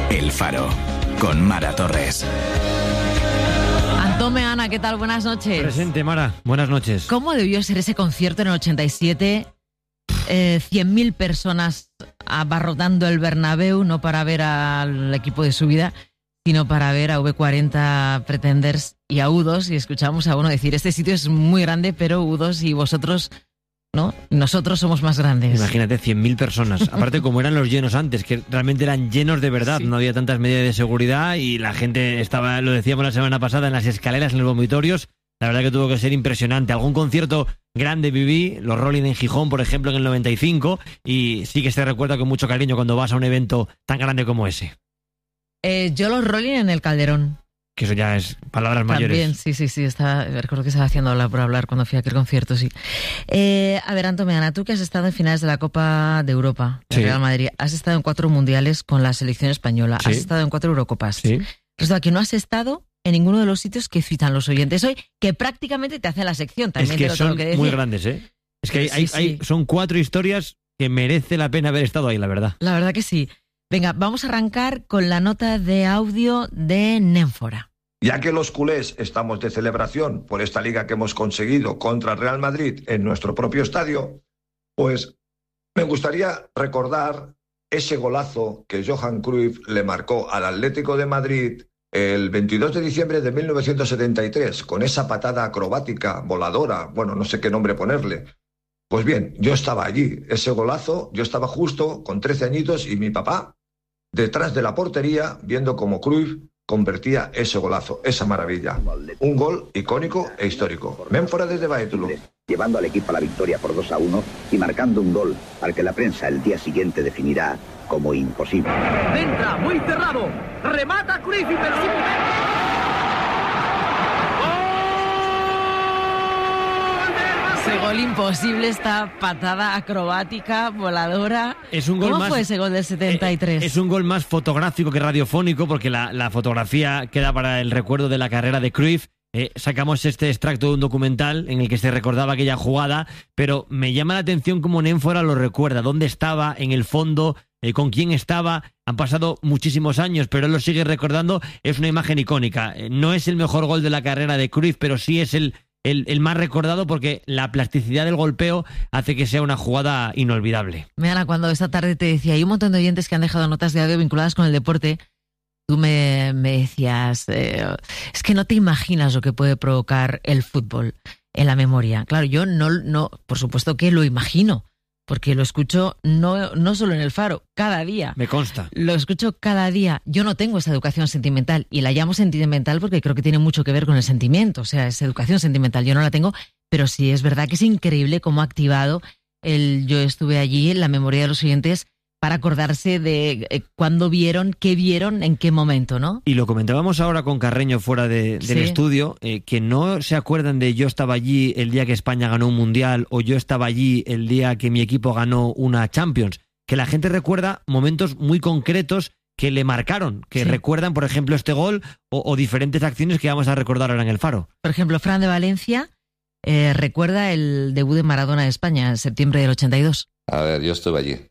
El Faro, con Mara Torres. Antome, Ana, ¿qué tal? Buenas noches. Presente, Mara. Buenas noches. ¿Cómo debió ser ese concierto en el 87? 100.000 personas abarrotando el Bernabéu, no para ver al equipo de su vida, sino para ver a V40 Pretenders y a U2, y escuchamos a uno decir, este sitio es muy grande, pero U2 y vosotros, ¿no? Nosotros somos más grandes. Imagínate, 100.000 personas. Aparte, como eran los llenos antes, que realmente eran llenos de verdad, sí. No había tantas medidas de seguridad y la gente estaba, lo decíamos la semana pasada, en las escaleras, en los vomitorios. La verdad que tuvo que ser impresionante. Algún concierto grande viví, los Rolling en Gijón, por ejemplo, en el 95, y sí que se recuerda con mucho cariño cuando vas a un evento tan grande como ese. Yo los Rolling en el Calderón. Que eso ya es palabras mayores. También, sí. Recuerdo que estaba haciendo hablar por hablar cuando fui a aquel concierto, sí. A ver, Antomeana, tú que has estado en finales de la Copa de Europa, de Real Madrid, has estado en 4 mundiales con la selección española, has estado en 4 Eurocopas. Sí. Resulta que no has estado en ninguno de los sitios que citan los oyentes hoy, que prácticamente te hace la sección. También es que te lo son tengo que decir. Muy grandes, ¿eh? Es que son 4 historias que merece la pena haber estado ahí, la verdad. La verdad que sí. Venga, vamos a arrancar con la nota de audio de Némfora. Ya que los culés estamos de celebración por esta liga que hemos conseguido contra el Real Madrid en nuestro propio estadio, pues me gustaría recordar ese golazo que Johan Cruyff le marcó al Atlético de Madrid el 22 de diciembre de 1973, con esa patada acrobática, voladora, bueno, no sé qué nombre ponerle. Pues bien, yo estaba allí, ese golazo, yo estaba justo con 13 añitos y mi papá detrás de la portería viendo cómo Cruyff convertía ese golazo, esa maravilla. Un gol icónico e histórico. Némfora desde Baétulo. Llevando al equipo a la victoria por 2-1 y marcando un gol al que la prensa el día siguiente definirá como imposible. Entra, muy cerrado. Remata Cruyff y ese gol imposible, esta patada acrobática, voladora. Es un gol ¿Cómo fue ese gol del 73? Es un gol más fotográfico que radiofónico, porque la fotografía queda para el recuerdo de la carrera de Cruyff. Sacamos este extracto de un documental en el que se recordaba aquella jugada, pero me llama la atención cómo Némfora lo recuerda, dónde estaba, en el fondo, con quién estaba. Han pasado muchísimos años, pero él lo sigue recordando. Es una imagen icónica. No es el mejor gol de la carrera de Cruyff, pero sí es el más recordado, porque la plasticidad del golpeo hace que sea una jugada inolvidable. Ana, cuando esta tarde te decía, hay un montón de oyentes que han dejado notas de audio vinculadas con el deporte, tú me decías, es que no te imaginas lo que puede provocar el fútbol en la memoria. Claro, yo no, por supuesto que lo imagino, porque lo escucho no solo en el Faro, cada día. Me consta. Lo escucho cada día. Yo no tengo esa educación sentimental, y la llamo sentimental porque creo que tiene mucho que ver con el sentimiento, o sea, es educación sentimental. Yo no la tengo, pero sí es verdad que es increíble cómo ha activado yo estuve allí en la memoria de los oyentes para acordarse de cuándo vieron, qué vieron, en qué momento, ¿no? Y lo comentábamos ahora con Carreño fuera del estudio, que no se acuerdan de yo estaba allí el día que España ganó un Mundial, o yo estaba allí el día que mi equipo ganó una Champions. Que la gente recuerda momentos muy concretos que le marcaron, que recuerdan, por ejemplo, este gol o diferentes acciones que vamos a recordar ahora en el Faro. Por ejemplo, Fran de Valencia recuerda el debut de Maradona de España en septiembre del 82. A ver, yo estuve allí.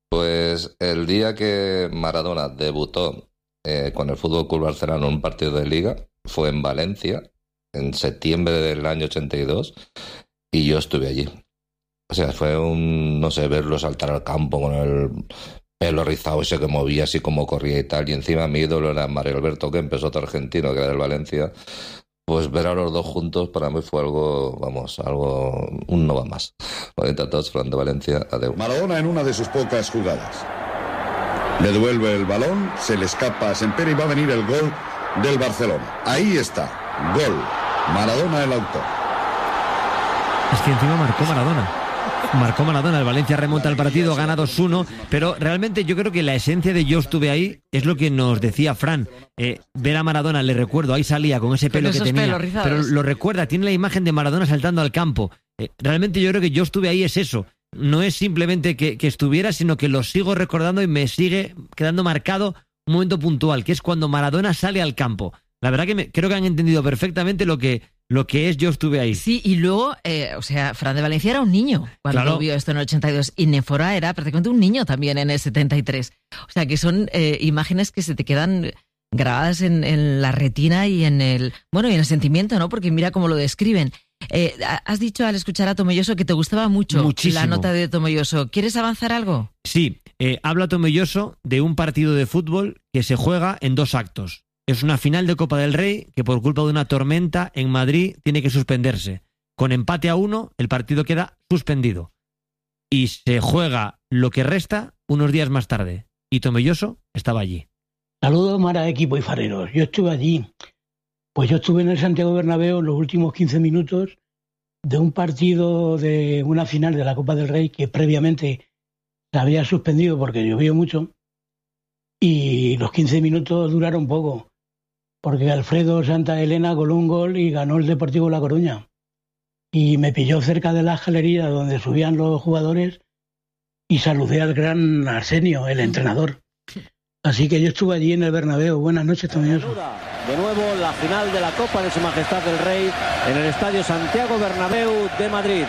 Pues el día que Maradona debutó con el Fútbol Club Barcelona en un partido de Liga fue en Valencia, en septiembre del año 82, y yo estuve allí. O sea, fue verlo saltar al campo con el pelo rizado ese que movía así como corría y tal, y encima mi ídolo era Mario Alberto Kempes, otro argentino que era del Valencia. Pues ver a los dos juntos para mí fue un no va más. Bonita a todos, Fran de Valencia, adeu. Maradona en una de sus pocas jugadas. Le devuelve el balón, se le escapa a Sempere y va a venir el gol del Barcelona. Ahí está, gol. Maradona el autor. Es que encima marcó Maradona, el Valencia remonta el partido, gana 2-1, pero realmente yo creo que la esencia de yo estuve ahí es lo que nos decía Fran. Ver a Maradona, le recuerdo, ahí salía con ese pelo que tenía, pero lo recuerda, tiene la imagen de Maradona saltando al campo. Realmente yo creo que yo estuve ahí es eso, no es simplemente que estuviera, sino que lo sigo recordando y me sigue quedando marcado un momento puntual, que es cuando Maradona sale al campo. La verdad que creo que han entendido perfectamente lo que lo que es Yo estuve ahí. Sí, y luego, Fran de Valencia era un niño cuando vio esto en el 82 y Néfora era prácticamente un niño también en el 73. O sea, que son imágenes que se te quedan grabadas en la retina y en el sentimiento, ¿no? Porque mira cómo lo describen. Has dicho al escuchar a Tomelloso que te gustaba mucho la nota de Tomelloso. ¿Quieres avanzar algo? Sí, habla Tomelloso de un partido de fútbol que se juega en 2 actos. Es una final de Copa del Rey que por culpa de una tormenta en Madrid tiene que suspenderse. Con empate a 1, el partido queda suspendido. Y se juega lo que resta unos días más tarde. Y Tomelloso estaba allí. Saludos, Mara, equipo y fareros. Yo estuve allí. Pues yo estuve en el Santiago Bernabéu en los últimos 15 minutos de un partido de una final de la Copa del Rey que previamente se había suspendido porque llovió mucho y los 15 minutos duraron poco porque Alfredo Santa Elena coló un gol y ganó el Deportivo La Coruña y me pilló cerca de la galería donde subían los jugadores y saludé al gran Arsenio, el entrenador. Así que yo estuve allí en el Bernabéu. Buenas noches, Tomelloso. De nuevo la final de la Copa de Su Majestad el Rey en el Estadio Santiago Bernabéu de Madrid.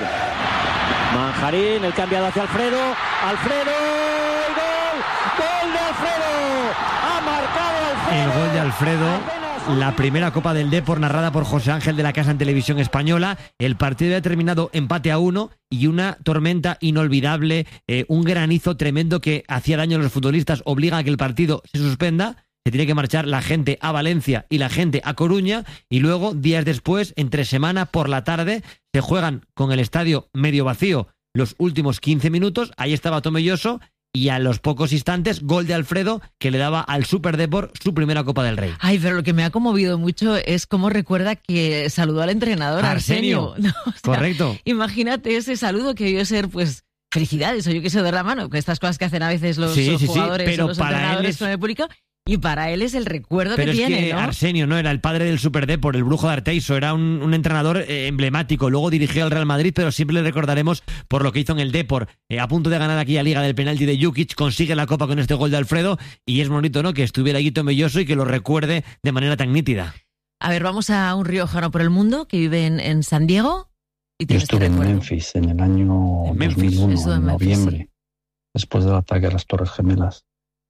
Manjarín, el cambiado hacia Alfredo. ¡Alfredo! ¡Y gol! ¡Gol de Alfredo! ¡Ha marcado Alfredo! El gol de Alfredo. La primera Copa del Depor narrada por José Ángel de la Casa en Televisión Española. El partido había terminado empate a 1 y una tormenta inolvidable, un granizo tremendo que hacía daño a los futbolistas, obliga a que el partido se suspenda. Se tiene que marchar la gente a Valencia y la gente a Coruña y luego, días después, entre semana por la tarde, se juegan con el estadio medio vacío los últimos 15 minutos. Ahí estaba Tomelloso. Y a los pocos instantes, gol de Alfredo que le daba al Super Depor su primera Copa del Rey. Ay, pero lo que me ha conmovido mucho es cómo recuerda que saludó al entrenador Arsenio. No, o sea, correcto. Imagínate ese saludo que debió ser, pues, felicidades o yo qué sé, de la mano, que estas cosas que hacen a veces los jugadores pero o los para entrenadores con el público. Y para él es el recuerdo pero que tiene, Pero es que ¿no? Arsenio no era el padre del Super Depor, el brujo de Arteiso, era un entrenador emblemático. Luego dirigió al Real Madrid, pero siempre le recordaremos por lo que hizo en el Depor. A punto de ganar aquí a Liga del penalti de Jukic, consigue la Copa con este gol de Alfredo y es bonito, ¿no?, que estuviera allí Tomelloso y que lo recuerde de manera tan nítida. A ver, vamos a un riojano por el mundo que vive en San Diego. Y yo estuve en Memphis en el año 2001, en noviembre, después del ataque a las Torres Gemelas.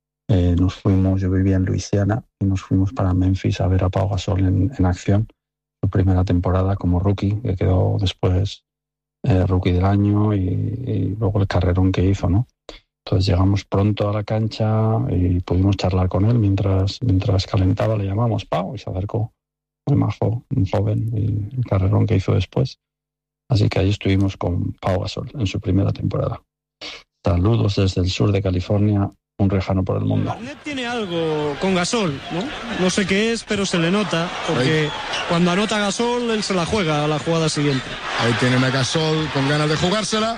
Nos fuimos, yo vivía en Luisiana y nos fuimos para Memphis a ver a Pau Gasol en acción, su primera temporada como rookie, que quedó después rookie del año y luego el carrerón que hizo, ¿no? Entonces llegamos pronto a la cancha y pudimos charlar con él mientras calentaba, le llamamos Pau y se acercó muy majo, un joven, y el carrerón que hizo después. Así que ahí estuvimos con Pau Gasol en su primera temporada. Saludos desde el sur de California. Un riojano por el mundo. Garnett tiene algo con Gasol, ¿no? No sé qué es, pero se le nota, porque cuando anota Gasol, él se la juega a la jugada siguiente. Ahí tienen a Gasol con ganas de jugársela.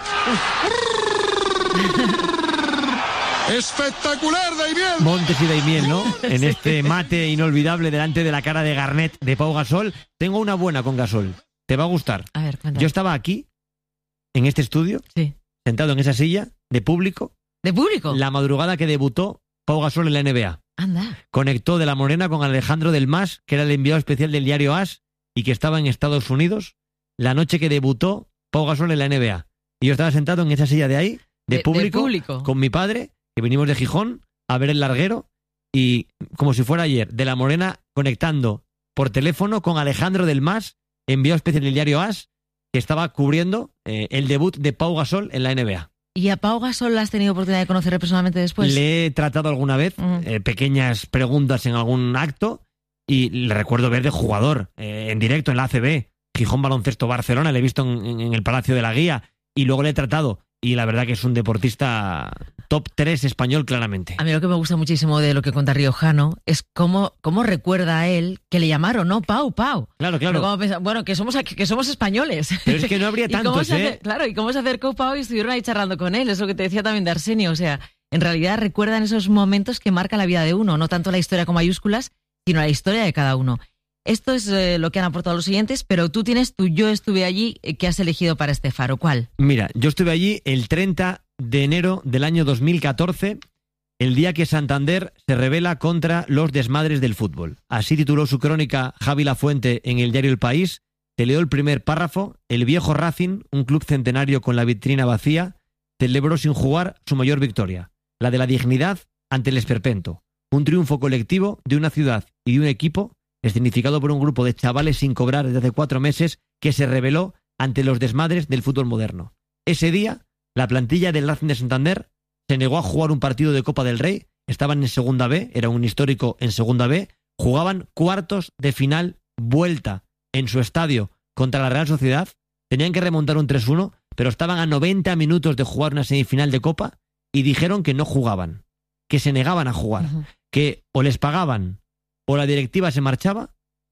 ¡Espectacular, Daimiel! Montes y Daimiel, ¿no? En este mate inolvidable delante de la cara de Garnett, de Pau Gasol. Tengo una buena con Gasol. Te va a gustar. A ver, cuéntame. Yo estaba aquí, en este estudio, sentado en esa silla, de público. ¿De público? La madrugada que debutó Pau Gasol en la NBA. Anda. Conectó de la Morena con Alejandro del Mas, que era el enviado especial del diario AS y que estaba en Estados Unidos, la noche que debutó Pau Gasol en la NBA. Y yo estaba sentado en esa silla de ahí, de público, con mi padre, que venimos de Gijón, a ver el larguero, y como si fuera ayer, de la Morena conectando por teléfono con Alejandro del Mas, enviado especial del diario AS, que estaba cubriendo el debut de Pau Gasol en la NBA. ¿Y a Pau Gasol has tenido oportunidad de conocerle personalmente después? Le he tratado alguna vez, pequeñas preguntas en algún acto, y le recuerdo ver de jugador, en directo en la ACB, Gijón Baloncesto Barcelona, le he visto en el Palacio de la Guía, y luego le he tratado, y la verdad que es un deportista top 3 español claramente. A mí lo que me gusta muchísimo de lo que cuenta Riojano es cómo recuerda a él que le llamaron, ¿no? Pau. Claro. Bueno, que somos españoles. Pero es que no habría tantos, Claro, y cómo se acercó Pau y estuvieron ahí charlando con él. Es lo que te decía también de Arsenio. O sea, en realidad recuerdan esos momentos que marcan la vida de uno. No tanto la historia con mayúsculas, sino la historia de cada uno. Esto es lo que han aportado los siguientes, pero tú tienes tu Yo estuve allí que has elegido para este faro. ¿Cuál? Mira, yo estuve allí el 30 de enero del año 2014, el día que Santander se rebela contra los desmadres del fútbol. Así tituló su crónica Javi Lafuente en el diario El País, te leo el primer párrafo. El viejo Racing, un club centenario con la vitrina vacía, celebró sin jugar su mayor victoria, la de la dignidad ante el esperpento. Un triunfo colectivo de una ciudad y de un equipo escenificado por un grupo de chavales sin cobrar desde hace 4 meses que se rebeló ante los desmadres del fútbol moderno. Ese día, la plantilla del Racing de Santander se negó a jugar un partido de Copa del Rey. Estaban en Segunda B, era un histórico en Segunda B. Jugaban cuartos de final, vuelta en su estadio contra la Real Sociedad. Tenían que remontar un 3-1, pero estaban a 90 minutos de jugar una semifinal de Copa y dijeron que no jugaban, que se negaban a jugar, que o les pagaban o la directiva se marchaba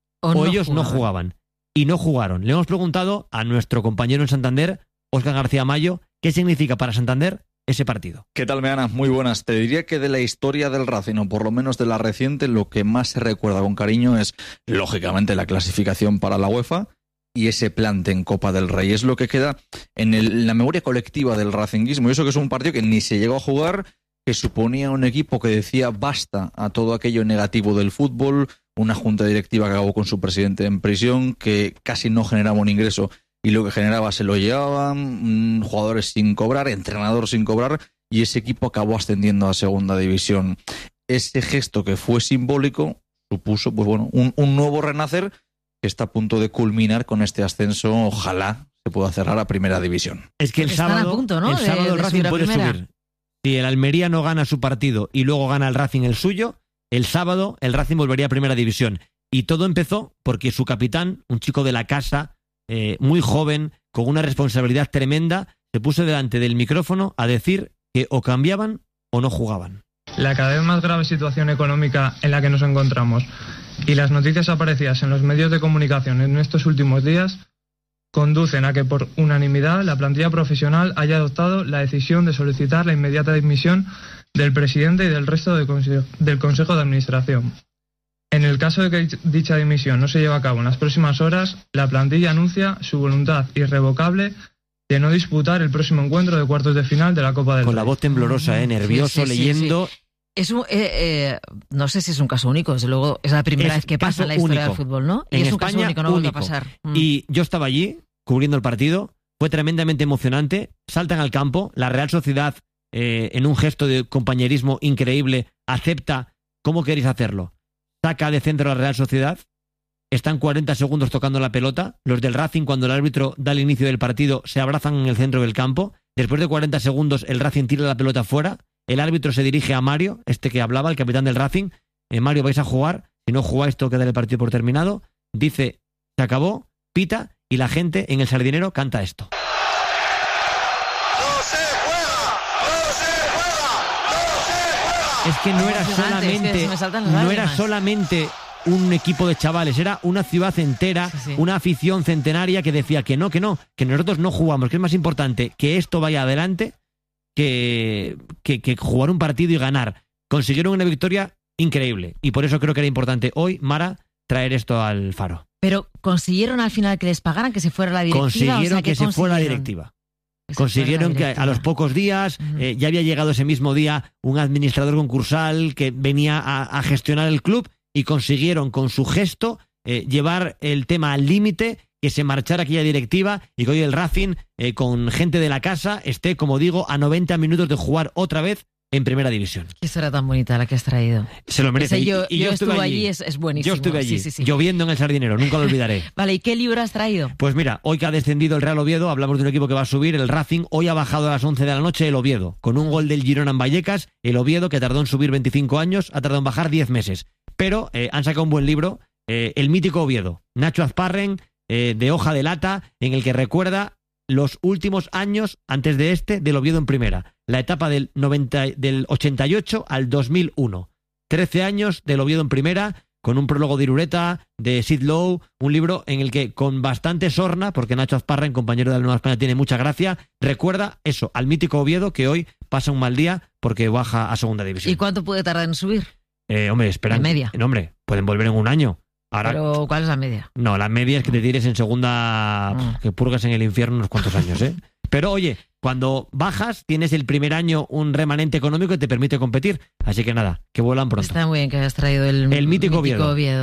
o ellos no jugaban. Y no jugaron. Le hemos preguntado a nuestro compañero en Santander, Óscar García Mayo, qué significa para Santander ese partido. ¿Qué tal, Meana? Muy buenas. Te diría que de la historia del Racing, o por lo menos de la reciente, lo que más se recuerda con cariño es, lógicamente, la clasificación para la UEFA y ese plante en Copa del Rey. Es lo que queda en la memoria colectiva del racinguismo. Y eso que es un partido que ni se llegó a jugar, que suponía un equipo que decía basta a todo aquello negativo del fútbol, una junta directiva que acabó con su presidente en prisión, que casi no generaba un ingreso y lo que generaba se lo llevaban, jugadores sin cobrar, entrenador sin cobrar, y ese equipo acabó ascendiendo a segunda división. Ese gesto que fue simbólico supuso, pues bueno, un nuevo renacer que está a punto de culminar con este ascenso. Ojalá se pueda cerrar a primera división. Es que el sábado, punto, ¿no? el sábado el Racing puede subir. Si el Almería no gana su partido y luego gana el Racing el suyo, el sábado el Racing volvería a primera división. Y todo empezó porque su capitán, un chico de la casa, muy joven, con una responsabilidad tremenda, se puso delante del micrófono a decir que o cambiaban o no jugaban. La cada vez más grave situación económica en la que nos encontramos y las noticias aparecidas en los medios de comunicación en estos últimos días conducen a que por unanimidad la plantilla profesional haya adoptado la decisión de solicitar la inmediata dimisión del presidente y del resto del Consejo de Administración. En el caso de que dicha dimisión no se lleve a cabo en las próximas horas, la plantilla anuncia su voluntad irrevocable de no disputar el próximo encuentro de cuartos de final de la Copa del Rey. Con la voz temblorosa, nervioso, leyendo. Sí. Es no sé si es un caso único, desde luego es la primera vez que pasa en la historia del fútbol, ¿no? Y en es un España, caso único, no vuelve a pasar. Y yo estaba allí, cubriendo el partido, fue tremendamente emocionante, saltan al campo, la Real Sociedad, en un gesto de compañerismo increíble, acepta, ¿cómo queréis hacerlo? Saca de centro a la Real Sociedad, están 40 segundos tocando la pelota, los del Racing, cuando el árbitro da el inicio del partido, se abrazan en el centro del campo, después de 40 segundos el Racing tira la pelota fuera, el árbitro se dirige a Mario, que hablaba, el capitán del Racing, Mario, vais a jugar, si no jugáis tengo que dar el partido por terminado, dice, se acabó, pita, y la gente en el Sardinero canta esto. Es que no era solamente un equipo de chavales, era una ciudad entera, una afición centenaria que decía que nosotros no jugamos, que es más importante que esto vaya adelante que jugar un partido y ganar. Consiguieron una victoria increíble y por eso creo que era importante hoy, Mara, traer esto al Faro. Pero consiguieron al final que les pagaran, que se fuera la directiva. Consiguieron que se fuera la directiva. Consiguieron que a los pocos días, ya había llegado ese mismo día un administrador concursal que venía a gestionar el club y consiguieron con su gesto llevar el tema al límite, que se marchara aquella directiva y que hoy el Racing, con gente de la casa, esté, como digo, a 90 minutos de jugar otra vez en primera división. Qué historia tan bonita la que has traído. Se lo merece. Yo estuve allí, es buenísimo. Yo estuve allí, sí. lloviendo en el Sardinero, nunca lo olvidaré. Vale, ¿y qué libro has traído? Pues mira, hoy que ha descendido el Real Oviedo, hablamos de un equipo que va a subir, el Racing, hoy ha bajado a las 11 de la noche el Oviedo, con un gol del Girona en Vallecas, el Oviedo, que tardó en subir 25 años, ha tardado en bajar 10 meses. Pero han sacado un buen libro, el mítico Oviedo, Nacho Azparren, de hoja de lata, en el que recuerda los últimos años antes de del Oviedo en primera. La etapa del 88 al 2001. 13 años del Oviedo en primera, con un prólogo de Irureta, de Sid Lowe, un libro en el que con bastante sorna, porque Nacho Azparren, compañero de la Nueva España, tiene mucha gracia, recuerda eso, al mítico Oviedo, que hoy pasa un mal día porque baja a segunda división. ¿Y cuánto puede tardar en subir? Hombre, esperan. ¿En media? Hombre, pueden volver en un año. Ahora, ¿pero cuál es la media? No, la media es que te tires en segunda, que purgas en el infierno unos cuantos años, ¿eh? Pero oye, cuando bajas, tienes el primer año un remanente económico que te permite competir. Así que nada, que vuelan pronto. Está muy bien que hayas traído el mítico Oviedo.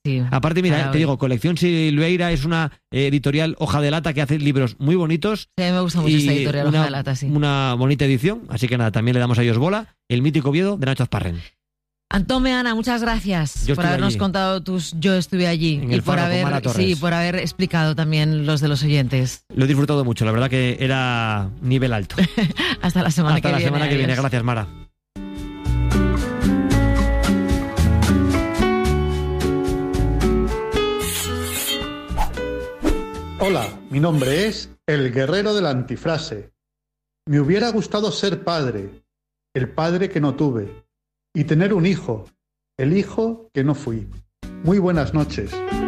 Sí, aparte, mira, te digo, Colección Silveira es una editorial hoja de lata que hace libros muy bonitos. Sí, a mí me gusta mucho esta editorial hoja de lata, sí. Una bonita edición, así que nada, también le damos a ellos bola. El mítico Oviedo de Nacho Azparren. Antón Meana, muchas gracias por habernos contado tus Yo estuve allí y por haber explicado también los de los oyentes. Lo he disfrutado mucho, la verdad que era nivel alto. Hasta la semana que viene. Hasta la semana que viene. Gracias, Mara. Hola, mi nombre es El Guerrero de la Antifrase. Me hubiera gustado ser padre, el padre que no tuve, y tener un hijo, el hijo que no fui. Muy buenas noches.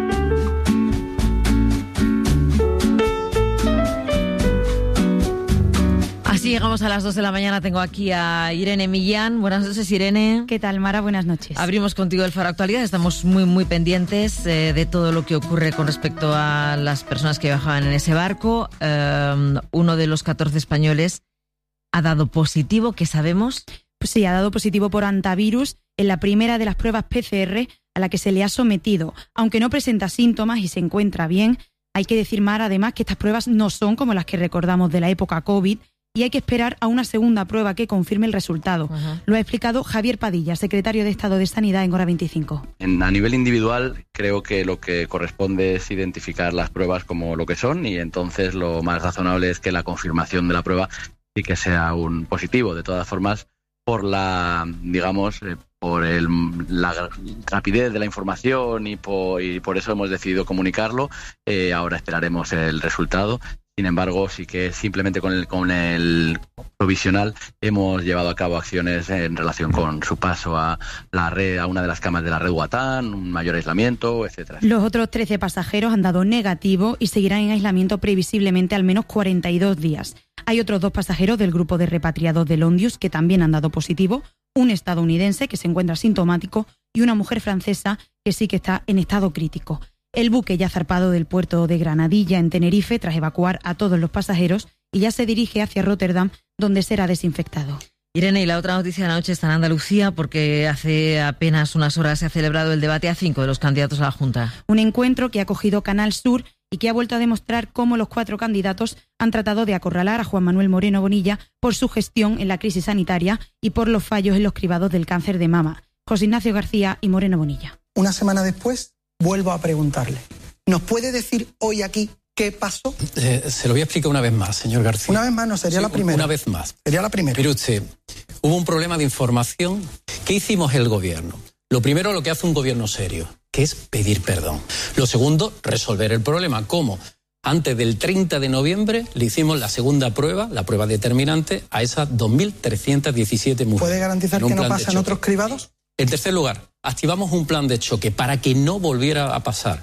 Así llegamos a las 2 de la mañana. Tengo aquí a Irene Millán. Buenas noches, Irene. ¿Qué tal, Mara? Buenas noches. Abrimos contigo el Faro Actualidad. Estamos muy pendientes de todo lo que ocurre con respecto a las personas que viajaban en ese barco. Uno de los 14 españoles ha dado positivo, ¿qué sabemos? Pues sí, ha dado positivo por hantavirus en la primera de las pruebas PCR a la que se le ha sometido. Aunque no presenta síntomas y se encuentra bien, hay que decir, Mara, además, que estas pruebas no son como las que recordamos de la época COVID y hay que esperar a una segunda prueba que confirme el resultado. Uh-huh. Lo ha explicado Javier Padilla, secretario de Estado de Sanidad en Hora 25. A nivel individual, creo que lo que corresponde es identificar las pruebas como lo que son y entonces lo más razonable es que la confirmación de la prueba sí que sea un positivo. De todas formas, por la, digamos, la rapidez de la información y por eso hemos decidido comunicarlo. Ahora esperaremos el resultado. Sin embargo, sí que simplemente con el provisional hemos llevado a cabo acciones en relación con su paso a la red, a una de las camas de la red Guatán, un mayor aislamiento, etcétera. Los otros 13 pasajeros han dado negativo y seguirán en aislamiento previsiblemente al menos 42 días. Hay otros 2 pasajeros del grupo de repatriados de Londius que también han dado positivo, un estadounidense que se encuentra sintomático y una mujer francesa que sí que está en estado crítico. El buque ya ha zarpado del puerto de Granadilla, en Tenerife, tras evacuar a todos los pasajeros y ya se dirige hacia Rotterdam, donde será desinfectado. Irene, y la otra noticia de la noche está en Andalucía, porque hace apenas unas horas se ha celebrado el debate a 5 de los candidatos a la Junta. Un encuentro que ha acogido Canal Sur y que ha vuelto a demostrar cómo los 4 candidatos han tratado de acorralar a Juan Manuel Moreno Bonilla por su gestión en la crisis sanitaria y por los fallos en los cribados del cáncer de mama. José Ignacio García y Moreno Bonilla. Una semana después, vuelvo a preguntarle. ¿Nos puede decir hoy aquí qué pasó? Se lo voy a explicar una vez más, señor García. Una vez más, no, sería la primera. Una vez más. Sería la primera. Mire usted, hubo un problema de información. ¿Qué hicimos el gobierno? Lo primero, lo que hace un gobierno serio, que es pedir perdón. Lo segundo, resolver el problema. ¿Cómo? Antes del 30 de noviembre le hicimos la segunda prueba, la prueba determinante, a esas 2.317 mujeres. ¿Puede garantizar que no pasa en otros cribados? En tercer lugar, activamos un plan de choque para que no volviera a pasar.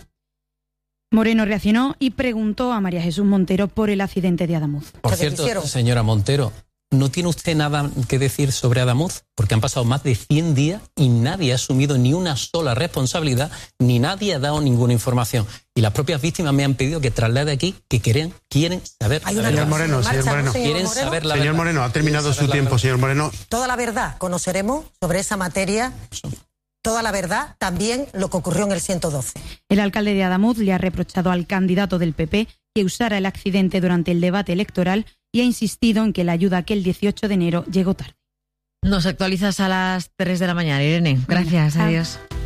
Moreno reaccionó y preguntó a María Jesús Montero por el accidente de Adamuz. Por cierto, señora Montero, ¿no tiene usted nada que decir sobre Adamuz? Porque han pasado más de 100 días y nadie ha asumido ni una sola responsabilidad, ni nadie ha dado ninguna información. Y las propias víctimas me han pedido que traslade aquí que quieren saber. Señor Moreno, quieren saber la verdad. Señor Moreno, ha terminado su tiempo, señor Moreno. Toda la verdad conoceremos sobre esa materia. Toda la verdad, también lo que ocurrió en el 112. El alcalde de Adamuz le ha reprochado al candidato del PP que usara el accidente durante el debate electoral y ha insistido en que la ayuda aquel 18 de enero llegó tarde. Nos actualizas a las 3 de la mañana, Irene. Gracias, adiós.